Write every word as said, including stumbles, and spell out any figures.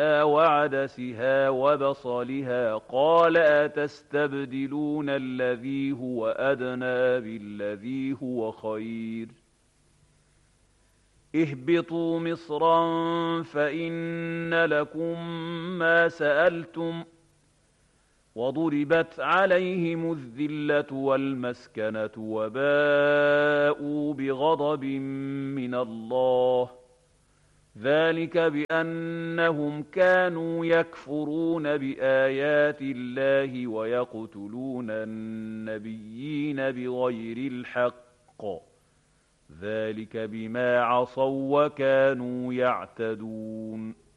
وعدسها وبصلها قال أتستبدلون الذي هو أدنى بالذي هو خير اهبطوا مصرا فإن لكم ما سألتم وضربت عليهم الذلة والمسكنة وباءوا بغضب من الله ذلك بأنهم كانوا يكفرون بآيات الله ويقتلون النبيين بغير الحق ذلك بما عصوا وكانوا يعتدون